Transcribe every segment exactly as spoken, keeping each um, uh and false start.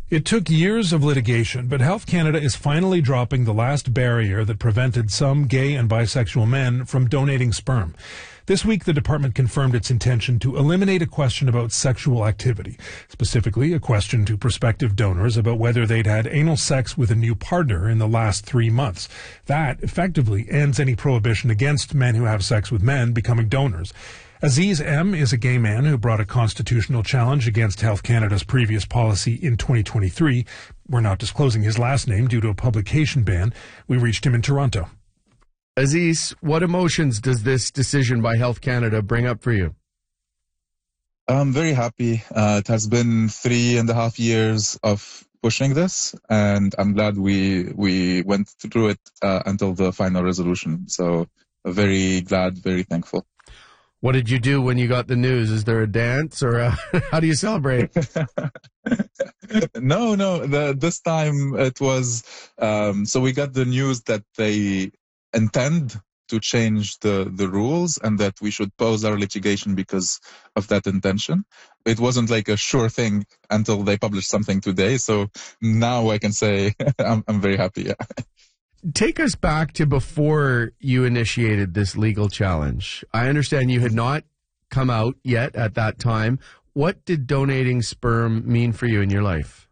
It took years of litigation, but Health Canada is finally dropping the last barrier that prevented some gay and bisexual men from donating sperm. This week, the department confirmed its intention to eliminate a question about sexual activity, specifically a question to prospective donors about whether they'd had anal sex with a new partner in the last three months. That effectively ends any prohibition against men who have sex with men becoming donors. Aziz M. is a gay man who brought a constitutional challenge against Health Canada's previous policy in twenty twenty-three. We're not disclosing his last name due to a publication ban. We reached him in Toronto. Aziz, what emotions does this decision by Health Canada bring up for you? I'm very happy. Uh, it has been three and a half years of pushing this, and I'm glad we we went through it uh, until the final resolution. So very glad, very thankful. What did you do when you got the news? Is there a dance, or a, how do you celebrate? no, no. The, this time it was, um, so we got the news that they intend to change the, the rules and that we should pause our litigation because of that intention. It wasn't like a sure thing until they published something today. So now I can say I'm, I'm very happy. Yeah. Take us back to before you initiated this legal challenge. I understand you had not come out yet at that time. What did donating sperm mean for you in your life?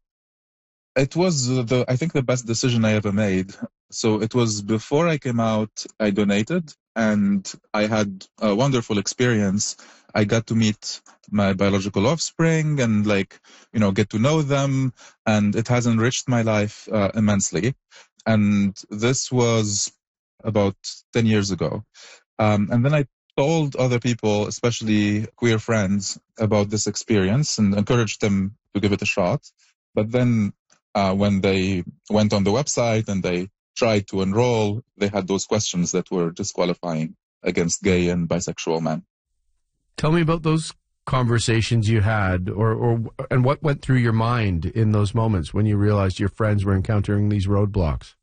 It was, the I think, the best decision I ever made. So it was before I came out, I donated, and I had a wonderful experience. I got to meet my biological offspring and, like, you know, get to know them, and it has enriched my life uh, immensely. And this was about ten years ago. Um, and then I told other people, especially queer friends, about this experience and encouraged them to give it a shot. But then uh, when they went on the website and they tried to enroll, they had those questions that were disqualifying against gay and bisexual men. Tell me about those conversations you had, or, or and what went through your mind in those moments when you realized your friends were encountering these roadblocks?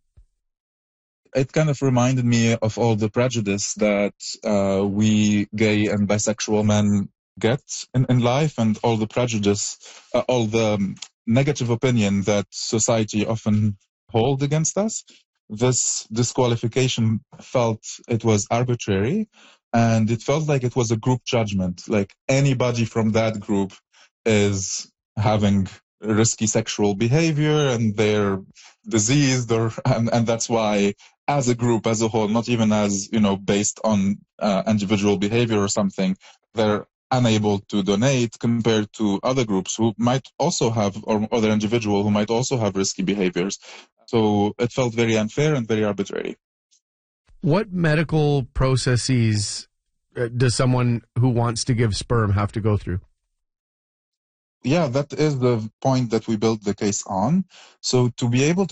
It kind of reminded me of all the prejudice that uh, we gay and bisexual men get in, in life, and all the prejudice, uh, all the negative opinion that society often hold against us. This disqualification felt it was arbitrary, and it felt like it was a group judgment, like anybody from that group is having risky sexual behavior and they're diseased, or and, and that's why, as a group, as a whole, not even as, you know, based on uh, individual behavior or something, they're unable to donate compared to other groups who might also have, or other individual who might also have risky behaviors. So it felt very unfair and very arbitrary. What medical processes does someone who wants to give sperm have to go through? Yeah, that is the point that we built the case on. So to be able to